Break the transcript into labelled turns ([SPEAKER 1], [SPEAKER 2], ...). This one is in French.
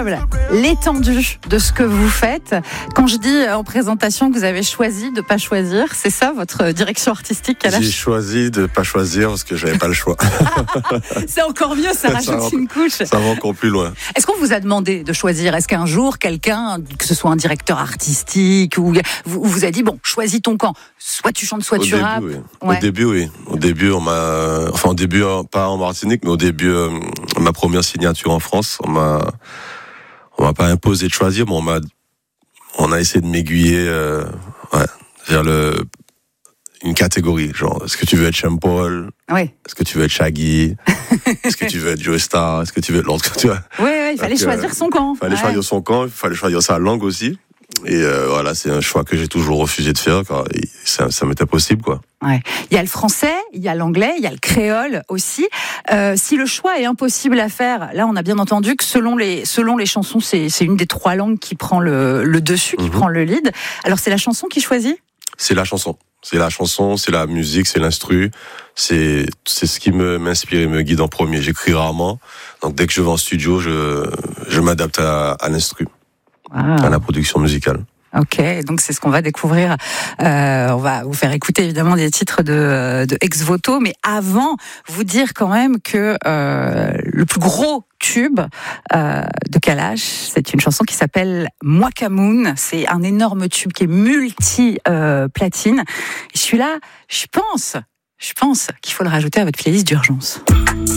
[SPEAKER 1] incroyable l'étendue de ce que vous faites. Quand je dis en présentation que vous avez choisi de pas choisir, c'est ça votre direction artistique à la...
[SPEAKER 2] J'ai choisi de pas choisir parce que j'avais pas le choix.
[SPEAKER 1] C'est encore mieux, ça rajoute une couche.
[SPEAKER 2] Ça va encore plus loin.
[SPEAKER 1] Est-ce qu'on vous a demandé de choisir? Est-ce qu'un jour quelqu'un, que ce soit un directeur artistique, ou vous a dit bon, choisis ton camp, soit tu chantes, soit tu rappes?
[SPEAKER 2] Oui.
[SPEAKER 1] Ouais.
[SPEAKER 2] Au début, oui. Au début, on m'a, enfin au début pas en Martinique, mais au début ma première signature en France, on m'a pas imposé de choisir, mais on a essayé de m'aiguiller vers une catégorie, genre est-ce que tu veux être Sean Paul?
[SPEAKER 1] Oui.
[SPEAKER 2] Est-ce que tu veux être Shaggy? Est-ce que tu veux être Joe Star? Est-ce que tu veux être l'autre?
[SPEAKER 1] Oui, il fallait choisir son camp.
[SPEAKER 2] Il fallait choisir son camp, il fallait choisir sa langue aussi. Et voilà, c'est un choix que j'ai toujours refusé de faire, car ça m'était possible, quoi.
[SPEAKER 1] Ouais. Il y a le français, il y a l'anglais, il y a le créole aussi. Si le choix est impossible à faire, là on a bien entendu que selon les chansons, c'est une des trois langues qui prend le dessus, qui prend le lead. Alors c'est la chanson qui choisit? C'est la chanson.
[SPEAKER 2] C'est la chanson, c'est la musique, c'est l'instru. C'est ce qui m'inspire et me guide en premier. J'écris rarement, donc dès que je vais en studio, je m'adapte à l'instru, à la production musicale.
[SPEAKER 1] Ok, donc c'est ce qu'on va découvrir. On va vous faire écouter évidemment des titres de Ex Voto, mais avant, vous dire quand même que le plus gros tube de Kalash, c'est une chanson qui s'appelle Mwakamoun. C'est un énorme tube qui est multi-platine. Et celui-là, je pense qu'il faut le rajouter à votre playlist d'urgence.